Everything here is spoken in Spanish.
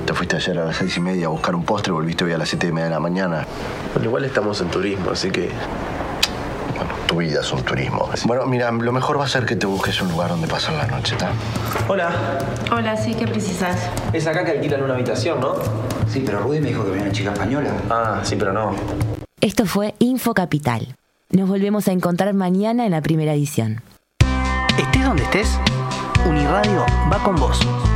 te fuiste ayer a las 6:30 a buscar un postre, volviste hoy a las 7:30 de la mañana. Bueno, igual estamos en turismo, así que... Bueno, tu vida es un turismo. Bueno, mira, lo mejor va a ser que te busques un lugar donde pasar la noche, ¿está? Hola. Hola, sí, ¿qué precisas? Es acá que alquilan una habitación, ¿no? Sí, pero Rudy me dijo que venía una chica española. Ah, sí, pero no. Esto fue Info Capital. Nos volvemos a encontrar mañana en la primera edición. Estés donde estés, Uniradio va con vos.